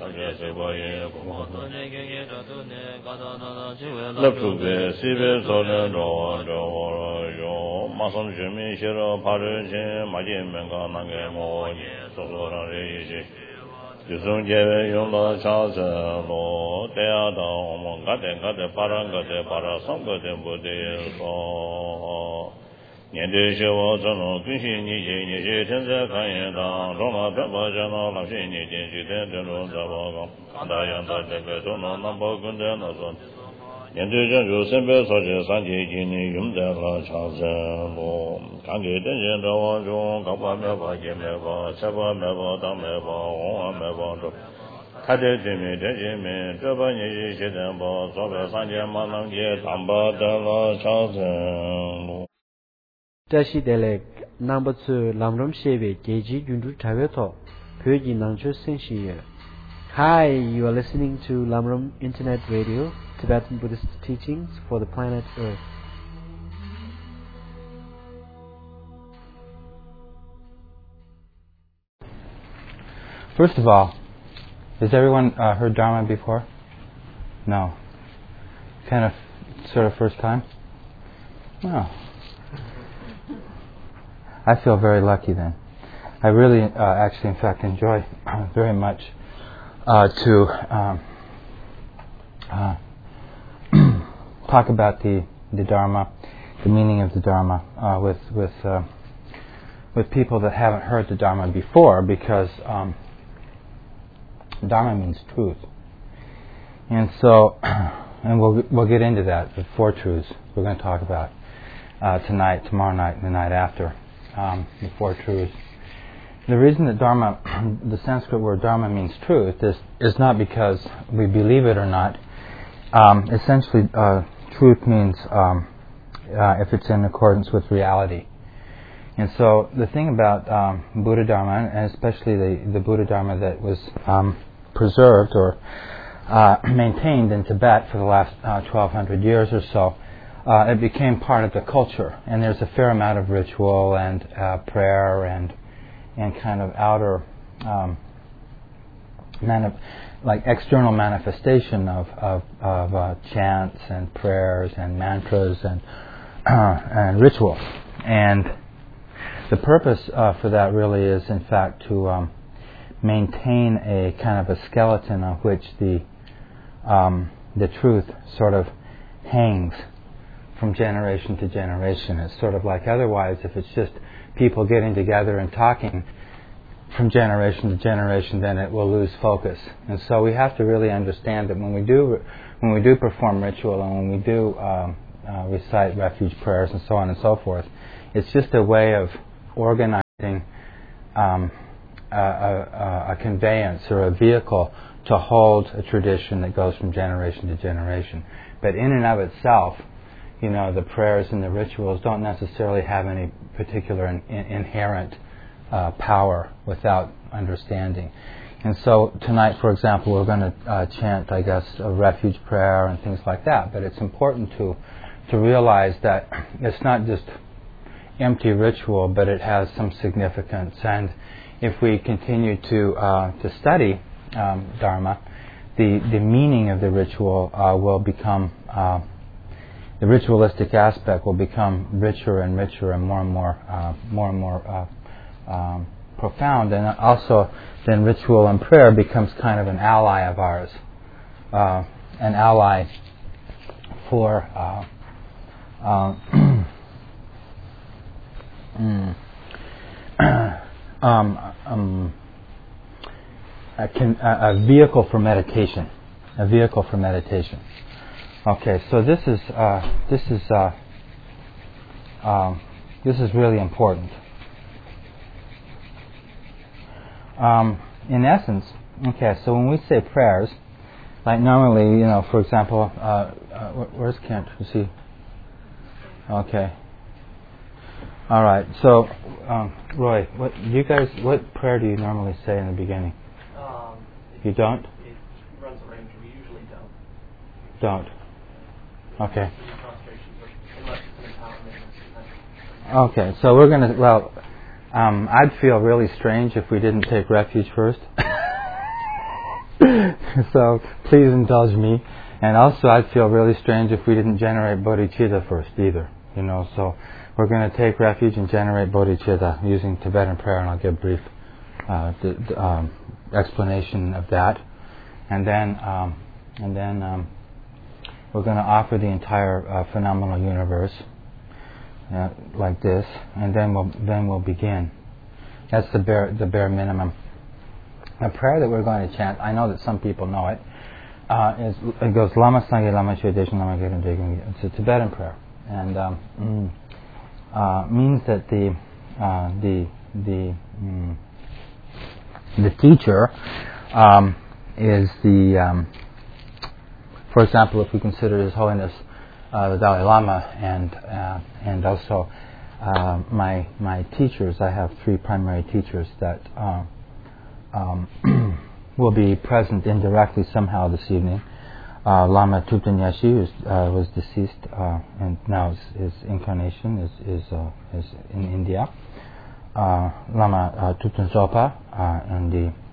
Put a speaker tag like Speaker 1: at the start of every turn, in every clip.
Speaker 1: Tashi Delek number 2 Lamrom Sheve Geji Jundu Taveto Pyoji Nangcho Senshiye. Hi, you are listening to Lamrom Internet Radio, Tibetan Buddhist teachings for the planet Earth.
Speaker 2: First of all, has everyone heard Dharma before? No. Kind of, sort of first time? No. I feel very lucky then. I really, actually, in fact, enjoy very much to talk about the Dharma, the meaning of the Dharma, with people that haven't heard the Dharma before, because Dharma means truth, and so, and we'll get into that. The 4 truths we're going to talk about tonight, tomorrow night, and the night after. The 4 truths. The reason that Dharma, the Sanskrit word Dharma means truth, is not because we believe it or not. Essentially, truth means if it's in accordance with reality. And so the thing about Buddha Dharma, and especially the Buddha Dharma that was preserved or maintained in Tibet for the last 1,200 years or so, it became part of the culture, and there's a fair amount of ritual and prayer and kind of outer like external manifestation of chants and prayers and mantras and ritual. And the purpose for that really is, in fact, to maintain a kind of a skeleton on which the truth sort of hangs from generation to generation. It's sort of like, otherwise, if it's just people getting together and talking from generation to generation, then it will lose focus. And so we have to really understand that when we do perform ritual and when we do recite refuge prayers and so on and so forth, it's just a way of organizing a conveyance or a vehicle to hold a tradition that goes from generation to generation. But in and of itself, the prayers and the rituals don't necessarily have any particular inherent power without understanding. And so tonight, for example, we're going to chant, I guess, a refuge prayer and things like that. But it's important to realize that it's not just empty ritual, but it has some significance. And if we continue to study Dharma, the meaning of the ritual will become the ritualistic aspect will become richer and richer and more and more profound. And also, then ritual and prayer becomes kind of an ally of ours, an ally for a vehicle for meditation. A vehicle for meditation. Okay, so this is really important. In essence, okay, so when we say prayers, like normally, for example, where's Kent? Is he? Okay. All right. So, Roy, what prayer do you normally say in the beginning? You don't?
Speaker 3: It runs a range. We usually
Speaker 2: Don't. Okay. Okay, so we're going to, I'd feel really strange if we didn't take refuge first. So please indulge me. And also, I'd feel really strange if we didn't generate bodhicitta first either. So we're going to take refuge and generate bodhicitta using Tibetan prayer, and I'll give a brief explanation of that. And then we're going to offer the entire phenomenal universe like this, and then we'll begin. That's the bare minimum. The prayer that we're going to chant, I know that some people know it. It goes Lama Sangye Lama Shwe Deshin Lama Gerin Degin. It's a Tibetan prayer, and means that the teacher is the for example, if we consider His Holiness the Dalai Lama and also my teachers, I have 3 primary teachers that will be present indirectly somehow this evening. Lama Thubten Nyasi was deceased, and now his incarnation is in India. Lama Thubten Zopa and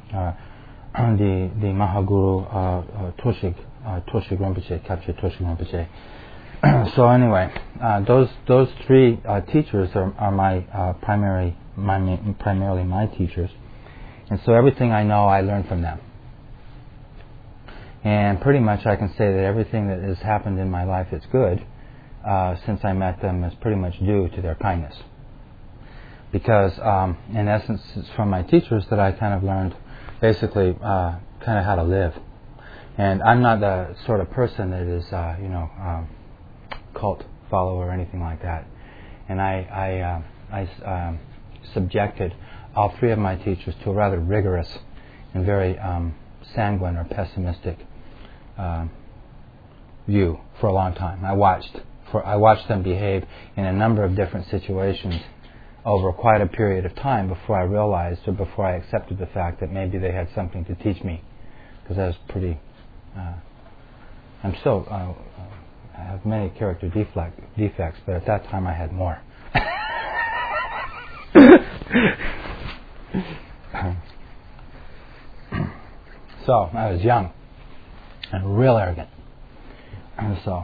Speaker 2: the Mahaguru Toshig Rinpoche, Kapche Toshig Rinpoche. So anyway, those 3 teachers are primarily my teachers. And so everything I know, I learned from them. And pretty much I can say that everything that has happened in my life that's good since I met them is pretty much due to their kindness. Because in essence, it's from my teachers that I kind of learned basically kind of how to live. And I'm not the sort of person that is, cult follower or anything like that. And I subjected all 3 of my teachers to a rather rigorous and very sanguine or pessimistic view for a long time. I watched them behave in a number of different situations over quite a period of time before I realized or before I accepted the fact that maybe they had something to teach me, because I was pretty. I have many character defects, but at that time I had more. So I was young and real arrogant, and so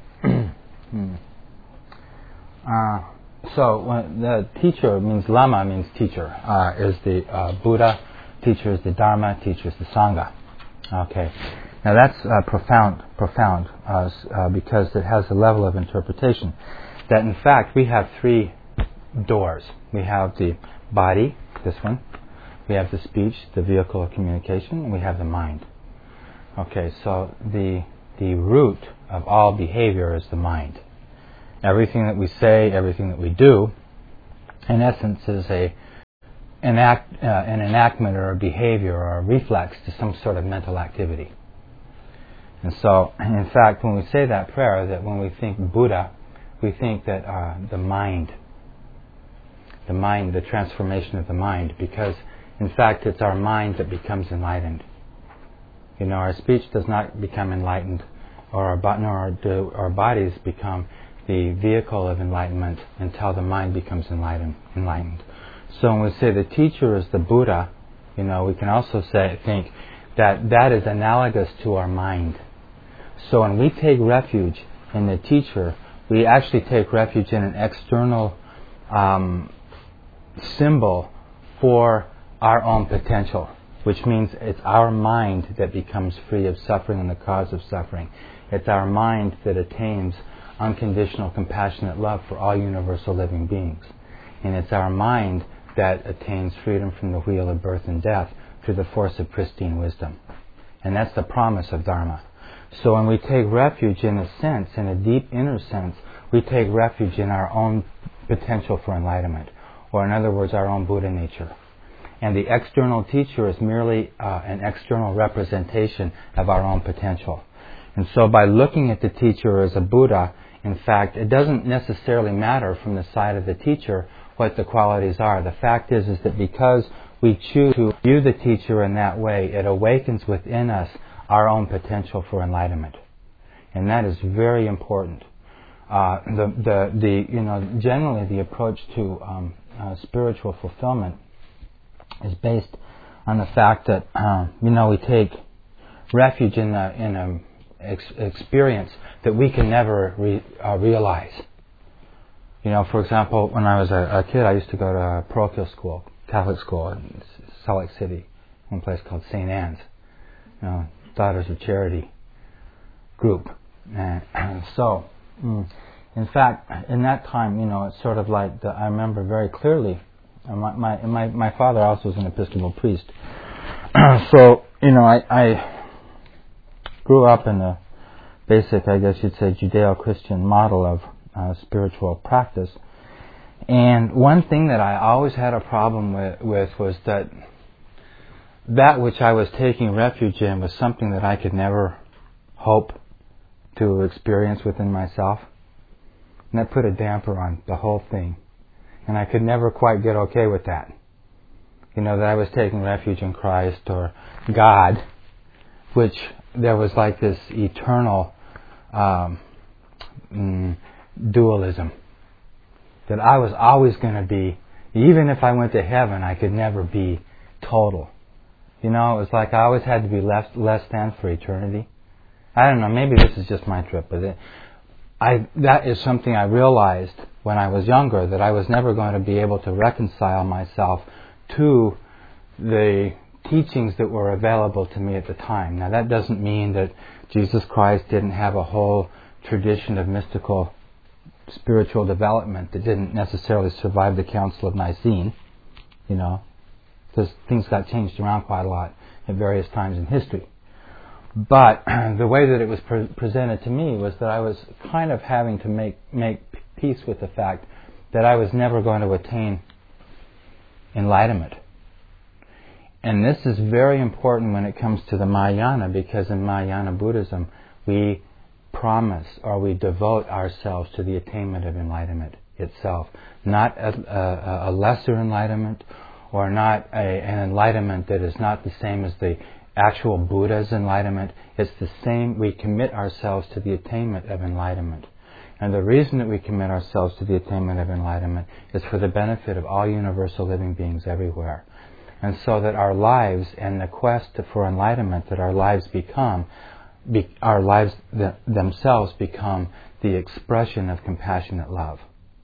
Speaker 2: when the teacher means Lama means teacher, is the Buddha, teacher is the Dharma, teacher is the Sangha. Okay, now that's profound, because it has a level of interpretation that in fact we have 3 doors. We have the body, this one. We have the speech, the vehicle of communication, and we have the mind. Okay, so the root of all behavior is the mind. Everything that we say, everything that we do, in essence, is an enactment or a behavior or a reflex to some sort of mental activity. And so, in fact, when we say that prayer, that when we think Buddha, we think that the mind, the transformation of the mind, because in fact it's our mind that becomes enlightened. Our speech does not become enlightened, or our bodies become the vehicle of enlightenment until the mind becomes enlightened. So when we say the teacher is the Buddha, we can also think that is analogous to our mind. So when we take refuge in the teacher, we actually take refuge in an external symbol for our own potential, which means it's our mind that becomes free of suffering and the cause of suffering. It's our mind that attains unconditional compassionate love for all universal living beings. And it's our mind that attains freedom from the wheel of birth and death through the force of pristine wisdom. And that's the promise of Dharma. So when we take refuge in a sense, in a deep inner sense, we take refuge in our own potential for enlightenment, or in other words, our own Buddha nature. And the external teacher is merely an external representation of our own potential. And so by looking at the teacher as a Buddha, in fact, it doesn't necessarily matter from the side of the teacher what the qualities are. The fact is that because we choose to view the teacher in that way, it awakens within us our own potential for enlightenment. And that is very important. Generally the approach to spiritual fulfillment is based on the fact that we take refuge in an experience that we can never realize. You know, for example, when I was a kid, I used to go to a parochial school, Catholic school in Salt Lake City, one place called St. Anne's, you know, Daughters of Charity group. And so, in fact, in that time, you know, it's sort of like I remember very clearly. My father also was an Episcopal priest, so you know, I grew up in a basic, I guess you'd say, Judeo-Christian model of spiritual practice. And one thing that I always had a problem with was that which I was taking refuge in was something that I could never hope to experience within myself. And that put a damper on the whole thing. And I could never quite get okay with that. You know, that I was taking refuge in Christ or God, which there was like this eternal dualism. That I was always going to be, even if I went to heaven, I could never be total. You know, it was like I always had to be less than for eternity. I don't know, maybe this is just my trip, but that is something I realized when I was younger, that I was never going to be able to reconcile myself to the teachings that were available to me at the time. Now, that doesn't mean that Jesus Christ didn't have a whole tradition of mystical spiritual development that didn't necessarily survive the Council of Nicene, you know, because things got changed around quite a lot at various times in history. But the way that it was presented to me was that I was kind of having to make peace with the fact that I was never going to attain enlightenment. And this is very important when it comes to the Mahayana, because in Mahayana Buddhism, we promise or we devote ourselves to the attainment of enlightenment itself. Not a lesser enlightenment, or not an enlightenment that is not the same as the actual Buddha's enlightenment. It's the same. We commit ourselves to the attainment of enlightenment. And the reason that we commit ourselves to the attainment of enlightenment is for the benefit of all universal living beings everywhere. And so that our lives and the quest for enlightenment, that our lives themselves become the expression of compassionate love.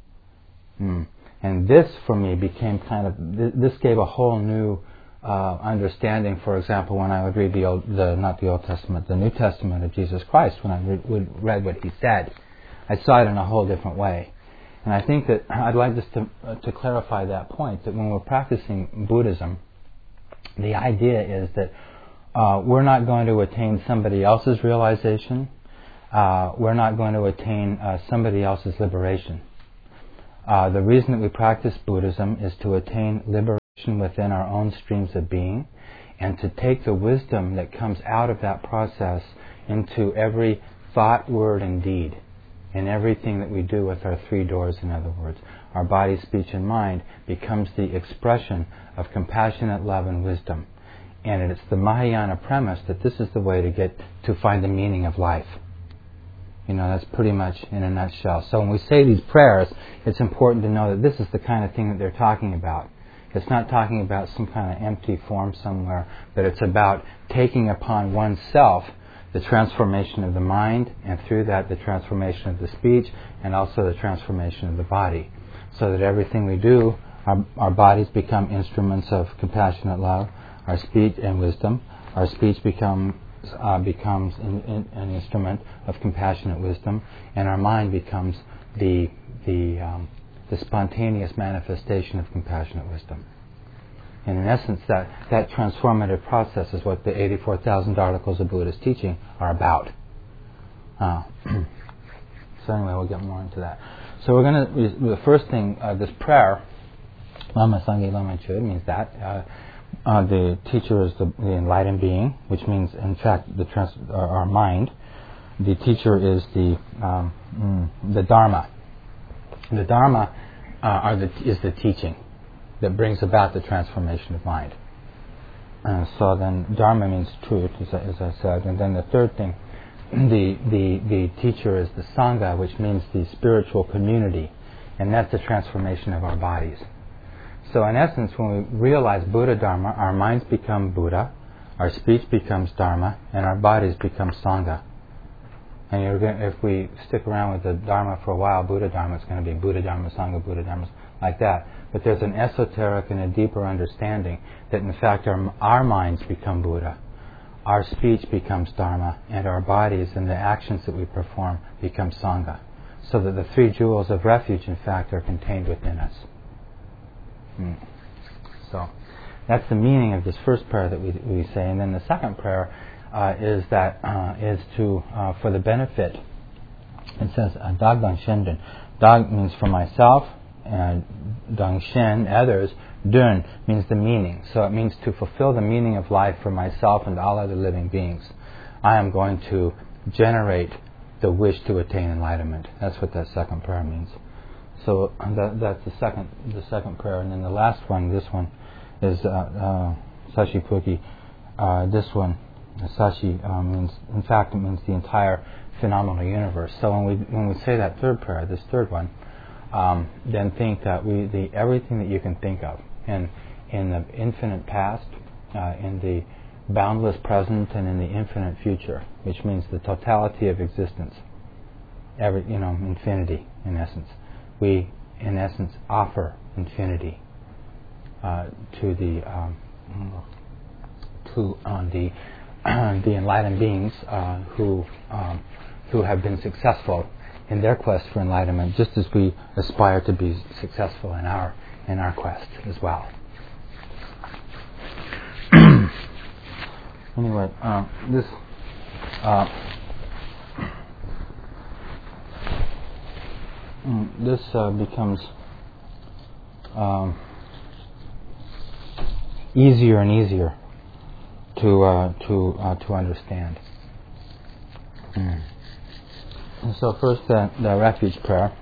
Speaker 2: And this, for me, became this gave a whole new understanding. For example, when I would read the New Testament of Jesus Christ, when I read what he said, I saw it in a whole different way. And I think that I'd like just to clarify that point, that when we're practicing Buddhism, the idea is that we're not going to attain somebody else's realization. We're not going to attain somebody else's liberation. The reason that we practice Buddhism is to attain liberation within our own streams of being, and to take the wisdom that comes out of that process into every thought, word, and deed, in everything that we do with our three doors. In other words, our body, speech, and mind becomes the expression of compassionate love and wisdom. And it's the Mahayana premise that this is the way to find the meaning of life. You know, that's pretty much in a nutshell. So when we say these prayers, it's important to know that this is the kind of thing that they're talking about. It's not talking about some kind of empty form somewhere, but it's about taking upon oneself the transformation of the mind, and through that the transformation of the speech, and also the transformation of the body. So that everything we do, our bodies become instruments of compassionate love, our speech and wisdom. Our speech becomes an instrument of compassionate wisdom, and our mind becomes the spontaneous manifestation of compassionate wisdom. And in essence, that transformative process is what the 84,000 articles of Buddhist teaching are about. So anyway, we'll get more into that. So we're going to, the first thing, this prayer, Lama Sangye Lama Chö, means that the teacher is the enlightened being, which means, in fact, our mind. The teacher is the Dharma. The Dharma is the teaching that brings about the transformation of mind. So then Dharma means truth, as I said. And then the third thing, the teacher is the Sangha, which means the spiritual community. And that's the transformation of our bodies. So in essence, when we realize Buddha Dharma, our minds become Buddha, our speech becomes Dharma, and our bodies become Sangha. And if we stick around with the Dharma for a while, Buddha Dharma, it's going to be Buddha Dharma, Sangha, Buddha Dharma, like that. But there's an esoteric and a deeper understanding that in fact our minds become Buddha, our speech becomes Dharma, and our bodies and the actions that we perform become Sangha. So that the three jewels of refuge, in fact, are contained within us. So that's the meaning of this first prayer that we say. And then the second prayer is for the benefit. It says Dag Dang Shen Dun. Dag means for myself, and Dang Shen, others. Dun means the meaning. So it means to fulfill the meaning of life for myself and all other living beings. I am going to generate the wish to attain enlightenment. That's what that second prayer means. So that's the second prayer. And then the last one, this one, is Sashi Puki. This one, Sashi, means, in fact, it means the entire phenomenal universe. So when we say that third prayer, this third one, then think that everything that you can think of, and in the infinite past, in the boundless present, and in the infinite future, which means the totality of existence, infinity in essence. We, in essence, offer infinity to the enlightened beings who have been successful in their quest for enlightenment, just as we aspire to be successful in our quest as well. Anyway, this becomes easier and easier to understand. And so first, the refuge prayer.